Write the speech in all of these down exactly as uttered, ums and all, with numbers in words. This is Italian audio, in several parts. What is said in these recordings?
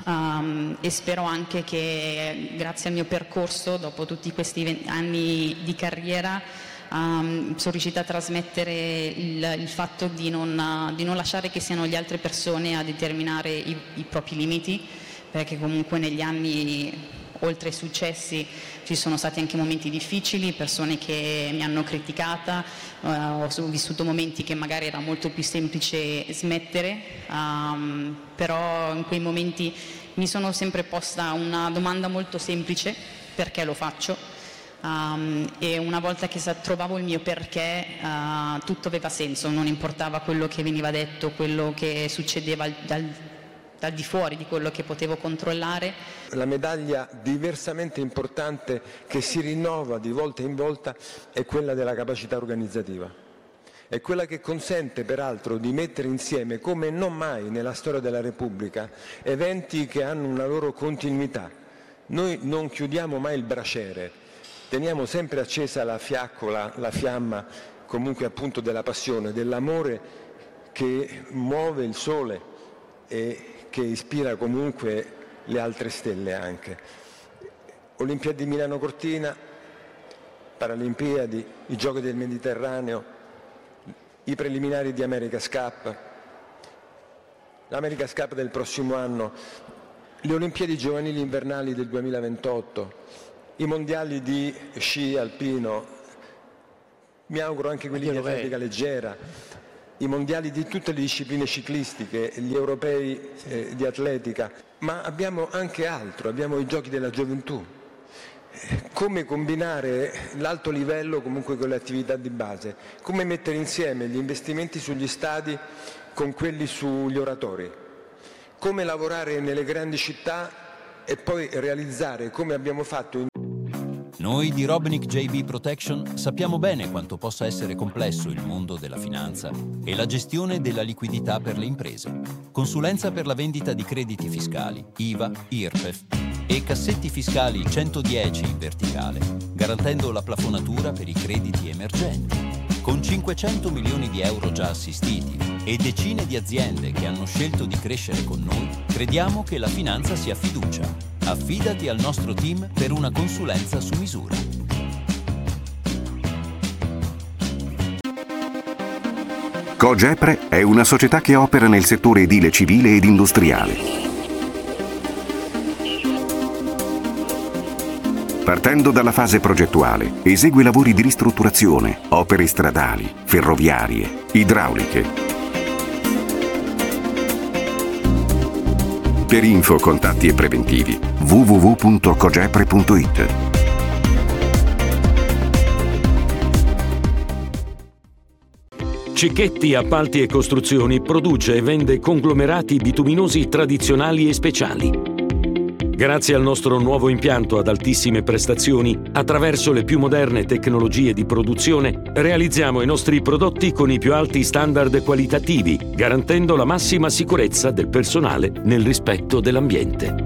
um, e spero anche che grazie al mio percorso, dopo tutti questi anni di carriera, um, sono riuscita a trasmettere il, il fatto di non, di non lasciare che siano le altre persone a determinare i, i propri limiti, perché comunque negli anni, oltre ai successi, ci sono stati anche momenti difficili, persone che mi hanno criticata, uh, ho vissuto momenti che magari era molto più semplice smettere, um, però in quei momenti mi sono sempre posta una domanda molto semplice: perché lo faccio? Um, e una volta che trovavo il mio perché, uh, tutto aveva senso, non importava quello che veniva detto, quello che succedeva al, dal al di fuori di quello che potevo controllare. La medaglia diversamente importante che si rinnova di volta in volta è quella della capacità organizzativa. È quella che consente peraltro di mettere insieme, come non mai nella storia della Repubblica, eventi che hanno una loro continuità. Noi non chiudiamo mai il braciere, teniamo sempre accesa la fiaccola, la fiamma comunque appunto della passione, dell'amore che muove il sole e che ispira comunque le altre stelle anche. Olimpiadi di Milano Cortina, Paralimpiadi, i Giochi del Mediterraneo, i preliminari di America's Cup, l'America's Cup del prossimo anno, le Olimpiadi giovanili invernali del duemilaventotto, i mondiali di sci alpino, mi auguro anche quelli di atletica leggera, i mondiali di tutte le discipline ciclistiche, gli europei eh, di atletica, ma abbiamo anche altro, abbiamo i giochi della gioventù. Come combinare l'alto livello comunque con le attività di base, come mettere insieme gli investimenti sugli stadi con quelli sugli oratori, come lavorare nelle grandi città e poi realizzare, come abbiamo fatto in Noi di Robnick J B Protection sappiamo bene quanto possa essere complesso il mondo della finanza e la gestione della liquidità per le imprese. Consulenza per la vendita di crediti fiscali, I V A, I R P E F e cassetti fiscali centodieci in verticale, garantendo la plafonatura per i crediti emergenti. Con cinquecento milioni di euro già assistiti e decine di aziende che hanno scelto di crescere con noi, crediamo che la finanza sia fiducia. Affidati al nostro team per una consulenza su misura. Cogepre è una società che opera nel settore edile civile ed industriale. Partendo dalla fase progettuale, esegue lavori di ristrutturazione, opere stradali, ferroviarie, idrauliche. Per info, contatti e preventivi w w w punto cogepre punto i t. Cicchetti Appalti e Costruzioni produce e vende conglomerati bituminosi tradizionali e speciali. Grazie al nostro nuovo impianto ad altissime prestazioni, attraverso le più moderne tecnologie di produzione, realizziamo i nostri prodotti con i più alti standard qualitativi, garantendo la massima sicurezza del personale nel rispetto dell'ambiente.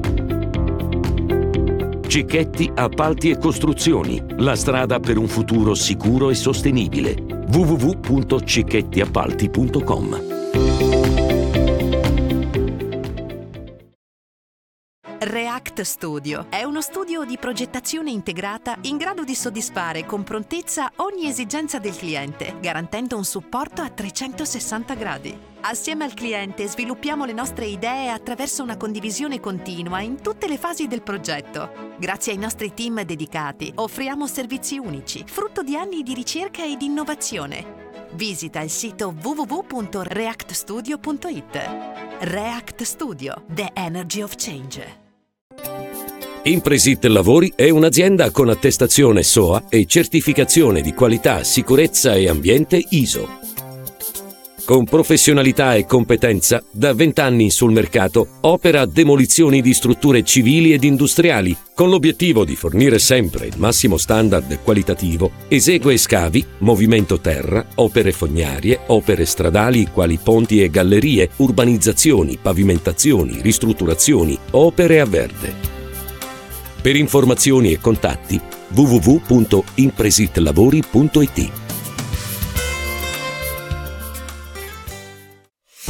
Cicchetti Appalti e Costruzioni, la strada per un futuro sicuro e sostenibile. w w w punto cicchetti appalti punto com. React Studio è uno studio di progettazione integrata in grado di soddisfare con prontezza ogni esigenza del cliente, garantendo un supporto a trecentosessanta gradi. Assieme al cliente sviluppiamo le nostre idee attraverso una condivisione continua in tutte le fasi del progetto. Grazie ai nostri team dedicati offriamo servizi unici, frutto di anni di ricerca e di innovazione. Visita il sito w w w punto react studio punto i t. React Studio, the energy of change. Impresit Lavori è un'azienda con attestazione S O A e certificazione di qualità, sicurezza e ambiente I S O. Con professionalità e competenza, da vent'anni sul mercato, opera demolizioni di strutture civili ed industriali, con l'obiettivo di fornire sempre il massimo standard qualitativo. Esegue scavi, movimento terra, opere fognarie, opere stradali quali ponti e gallerie, urbanizzazioni, pavimentazioni, ristrutturazioni, opere a verde. Per informazioni e contatti w w w punto impresitlavori punto i t.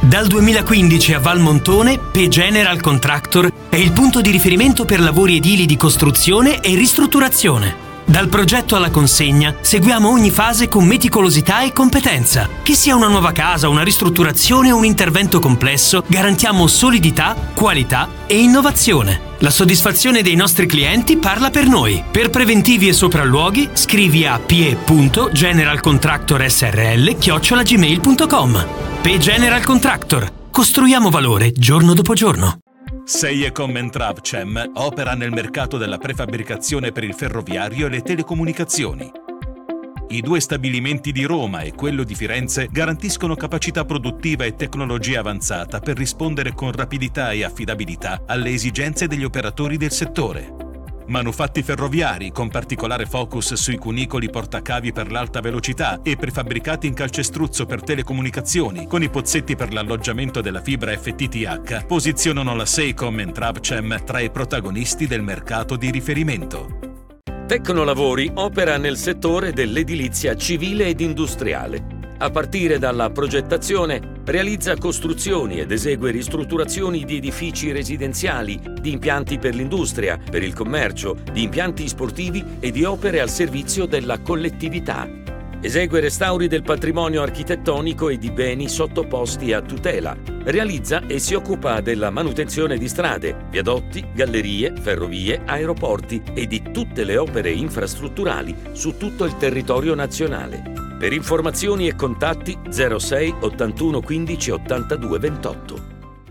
Dal duemilaquindici a Valmontone, P General Contractor è il punto di riferimento per lavori edili di costruzione e ristrutturazione. Dal progetto alla consegna seguiamo ogni fase con meticolosità e competenza. Che sia una nuova casa, una ristrutturazione o un intervento complesso, garantiamo solidità, qualità e innovazione. La soddisfazione dei nostri clienti parla per noi. Per preventivi e sopralluoghi scrivi a p e punto general contractor s r l chiocciola gmail punto com. P General Contractor. Costruiamo valore giorno dopo giorno. Seiecom and Travcem opera nel mercato della prefabbricazione per il ferroviario e le telecomunicazioni. I due stabilimenti di Roma e quello di Firenze garantiscono capacità produttiva e tecnologia avanzata per rispondere con rapidità e affidabilità alle esigenze degli operatori del settore. Manufatti ferroviari con particolare focus sui cunicoli portacavi per l'alta velocità e prefabbricati in calcestruzzo per telecomunicazioni con i pozzetti per l'alloggiamento della fibra F T T H posizionano la Seiecom and Travcem tra i protagonisti del mercato di riferimento. Tecnolavori opera nel settore dell'edilizia civile ed industriale. A partire dalla progettazione, realizza costruzioni ed esegue ristrutturazioni di edifici residenziali, di impianti per l'industria, per il commercio, di impianti sportivi e di opere al servizio della collettività. Esegue restauri del patrimonio architettonico e di beni sottoposti a tutela. Realizza e si occupa della manutenzione di strade, viadotti, gallerie, ferrovie, aeroporti e di tutte le opere infrastrutturali su tutto il territorio nazionale. Per informazioni e contatti zero sei ottantuno quindici ottantadue ventotto.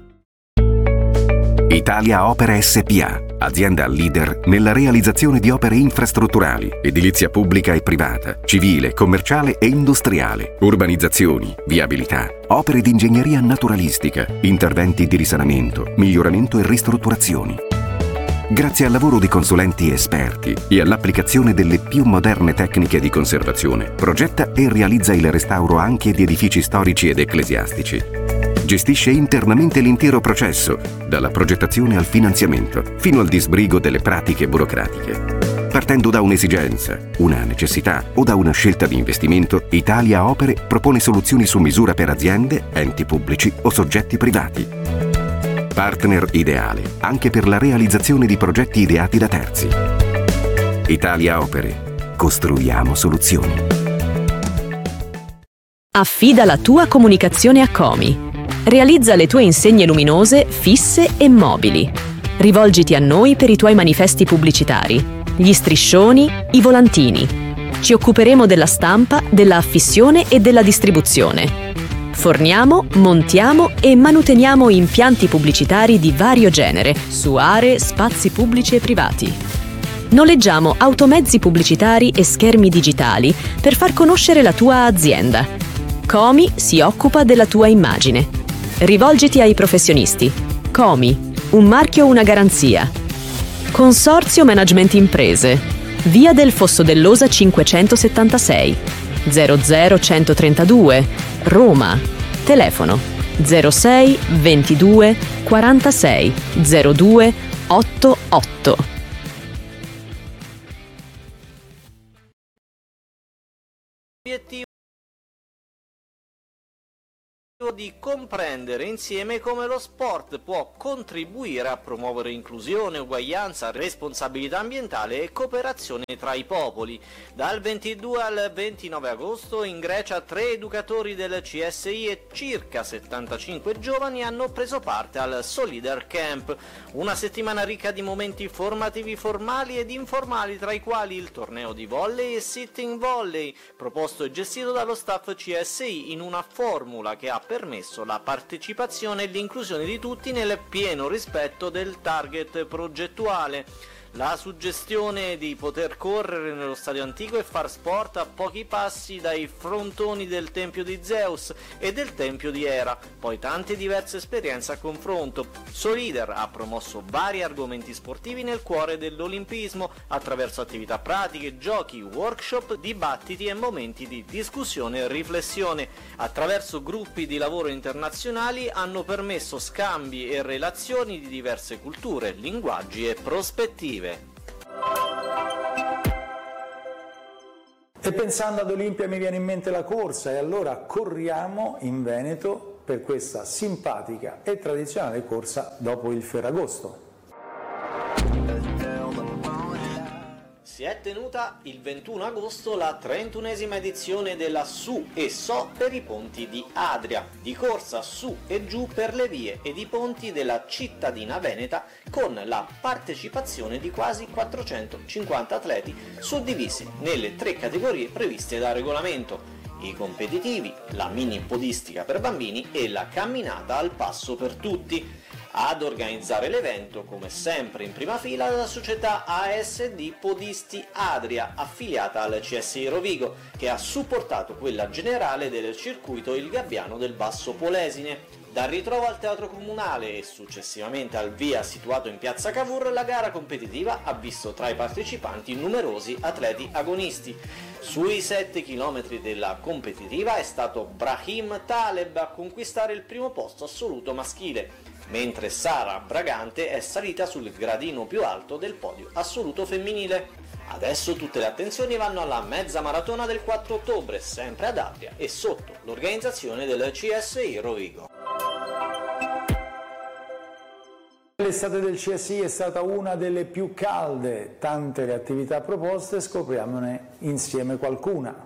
Italia Opere S P A, azienda leader nella realizzazione di opere infrastrutturali, edilizia pubblica e privata, civile, commerciale e industriale, urbanizzazioni, viabilità, opere di ingegneria naturalistica, interventi di risanamento, miglioramento e ristrutturazioni. Grazie al lavoro di consulenti esperti e all'applicazione delle più moderne tecniche di conservazione, progetta e realizza il restauro anche di edifici storici ed ecclesiastici. Gestisce internamente l'intero processo, dalla progettazione al finanziamento, fino al disbrigo delle pratiche burocratiche. Partendo da un'esigenza, una necessità o da una scelta di investimento, Italia Opere propone soluzioni su misura per aziende, enti pubblici o soggetti privati. Partner ideale anche per la realizzazione di progetti ideati da terzi. Italia Opere. Costruiamo soluzioni. Affida la tua comunicazione a Comi. Realizza le tue insegne luminose, fisse e mobili. Rivolgiti a noi per i tuoi manifesti pubblicitari, gli striscioni, i volantini. Ci occuperemo della stampa, della affissione e della distribuzione. Forniamo, montiamo e manuteniamo impianti pubblicitari di vario genere su aree, spazi pubblici e privati. Noleggiamo automezzi pubblicitari e schermi digitali per far conoscere la tua azienda. Comi si occupa della tua immagine. Rivolgiti ai professionisti. Comi, un marchio, una garanzia. Consorzio Management Imprese. Via del Fosso dell'Osa cinquecentosettantasei, zero zero centotrentadue, Roma. Telefono zero sei ventidue quarantasei zero due ottantotto. Obiettivo di comprendere insieme come lo sport può contribuire a promuovere inclusione, uguaglianza, responsabilità ambientale e cooperazione tra i popoli. Dal ventidue al ventinove agosto in Grecia tre educatori del C S I e circa settantacinque giovani hanno preso parte al Solider Camp, una settimana ricca di momenti formativi formali ed informali, tra i quali il torneo di volley e sitting volley, proposto e gestito dallo staff C S I in una formula che ha permesso la partecipazione e l'inclusione di tutti nel pieno rispetto del target progettuale. La suggestione di poter correre nello stadio antico e far sport a pochi passi dai frontoni del Tempio di Zeus e del Tempio di Era, poi tante diverse esperienze a confronto. Solider ha promosso vari argomenti sportivi nel cuore dell'olimpismo attraverso attività pratiche, giochi, workshop, dibattiti e momenti di discussione e riflessione. Attraverso gruppi di lavoro internazionali hanno permesso scambi e relazioni di diverse culture, linguaggi e prospettive. E pensando ad Olimpia mi viene in mente la corsa, e allora corriamo in Veneto per questa simpatica e tradizionale corsa dopo il Ferragosto. Si è tenuta il ventuno agosto la trentunesima edizione della Su e So per i ponti di Adria, di corsa su e giù per le vie ed i ponti della cittadina veneta, con la partecipazione di quasi quattrocentocinquanta atleti suddivisi nelle tre categorie previste dal regolamento: i competitivi, la mini podistica per bambini e la camminata al passo per tutti. Ad organizzare l'evento, come sempre in prima fila, la società A S D Podisti Adria, affiliata al C S I Rovigo, che ha supportato quella generale del circuito Il Gabbiano del Basso Polesine. Dal ritrovo al Teatro Comunale e successivamente al via situato in Piazza Cavour, la gara competitiva ha visto tra i partecipanti numerosi atleti agonisti. Sui sette chilometri della competitiva è stato Brahim Taleb a conquistare il primo posto assoluto maschile, mentre Sara Bragante è salita sul gradino più alto del podio assoluto femminile. Adesso tutte le attenzioni vanno alla mezza maratona del quattro ottobre, sempre ad Adria e sotto l'organizzazione del C S I Rovigo. L'estate del C S I è stata una delle più calde, tante le attività proposte, scopriamone insieme qualcuna.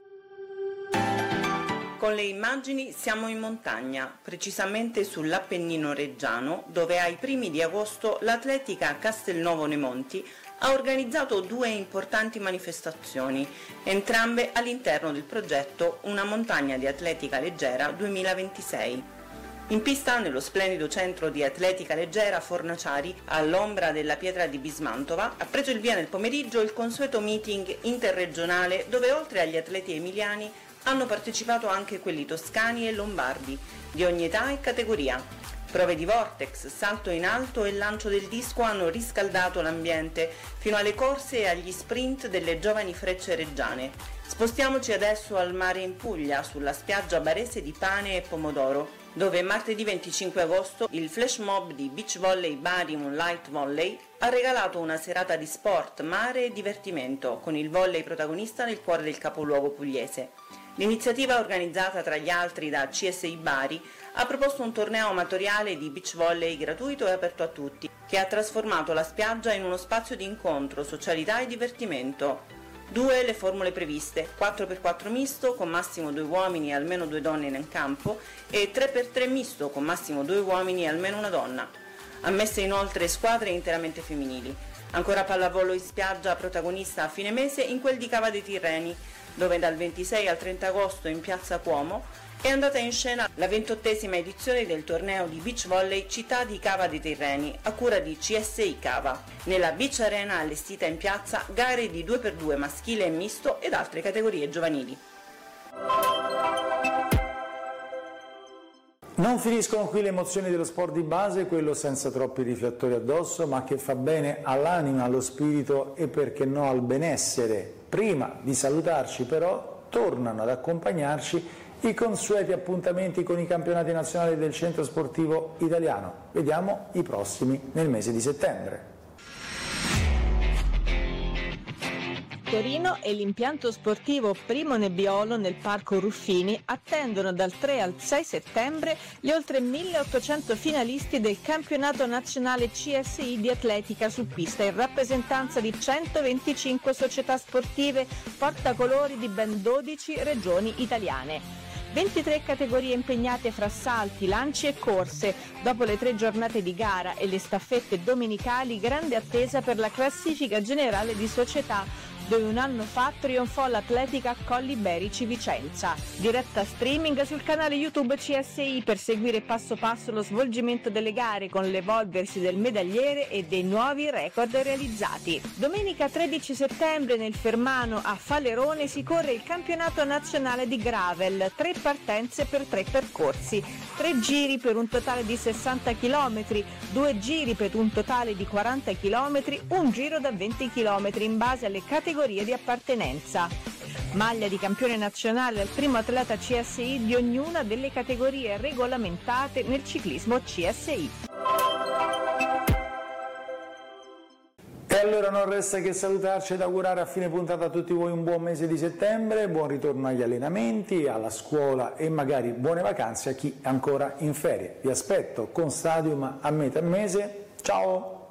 Con le immagini siamo in montagna, precisamente sull'Appennino Reggiano, dove ai primi di agosto l'Atletica Castelnuovo nei Monti ha organizzato due importanti manifestazioni, entrambe all'interno del progetto Una montagna di atletica leggera duemilaventisei. In pista, nello splendido centro di atletica leggera Fornaciari, all'ombra della pietra di Bismantova, ha preso il via nel pomeriggio il consueto meeting interregionale, dove oltre agli atleti emiliani hanno partecipato anche quelli toscani e lombardi, di ogni età e categoria. Prove di vortex, salto in alto e lancio del disco hanno riscaldato l'ambiente, fino alle corse e agli sprint delle giovani frecce reggiane. Spostiamoci adesso al mare in Puglia, sulla spiaggia barese di Pane e Pomodoro, dove martedì venticinque agosto il flash mob di Beach Volley Bari Moonlight Volley ha regalato una serata di sport, mare e divertimento, con il volley protagonista nel cuore del capoluogo pugliese. L'iniziativa, organizzata tra gli altri da C S I Bari, ha proposto un torneo amatoriale di beach volley gratuito e aperto a tutti, che ha trasformato la spiaggia in uno spazio di incontro, socialità e divertimento. Due le formule previste: quattro per quattro misto con massimo due uomini e almeno due donne in campo, e tre per tre misto con massimo due uomini e almeno una donna. Ammesse inoltre squadre interamente femminili. Ancora pallavolo in spiaggia, protagonista a fine mese in quel di Cava dei Tirreni, dove dal ventisei al trenta agosto in piazza Cuomo è andata in scena la ventottesima edizione del torneo di beach volley Città di Cava dei Tirreni, a cura di C S I Cava. Nella beach arena allestita in piazza, gare di due per due maschile e misto ed altre categorie giovanili. Non finiscono qui le emozioni dello sport di base, quello senza troppi riflettori addosso, ma che fa bene all'anima, allo spirito e perché no al benessere. Prima di salutarci però tornano ad accompagnarci i consueti appuntamenti con i campionati nazionali del Centro Sportivo Italiano. Vediamo i prossimi nel mese di settembre. Torino e l'impianto sportivo Primo Nebbiolo nel Parco Ruffini attendono dal tre al sei settembre gli oltre milleottocento finalisti del campionato nazionale C S I di atletica su pista in rappresentanza di centoventicinque società sportive portacolori di ben dodici regioni italiane. ventitré categorie impegnate fra salti, lanci e corse. Dopo le tre giornate di gara e le staffette domenicali, grande attesa per la classifica generale di società, dove un anno fa trionfò l'Atletica Colli Berici Vicenza. Diretta streaming sul canale YouTube C S I per seguire passo passo lo svolgimento delle gare con l'evolversi del medagliere e dei nuovi record realizzati. Domenica tredici settembre nel Fermano a Falerone si corre il campionato nazionale di gravel, tre partenze per tre percorsi, tre giri per un totale di sessanta chilometri, due giri per un totale di quaranta chilometri, un giro da venti chilometri in base alle categorie di appartenenza. Maglia di campione nazionale al primo atleta C S I di ognuna delle categorie regolamentate nel ciclismo C S I. E allora non resta che salutarci ed augurare a fine puntata a tutti voi un buon mese di settembre, buon ritorno agli allenamenti, alla scuola e magari buone vacanze a chi è ancora in ferie. Vi aspetto con Stadium a metà mese. Ciao!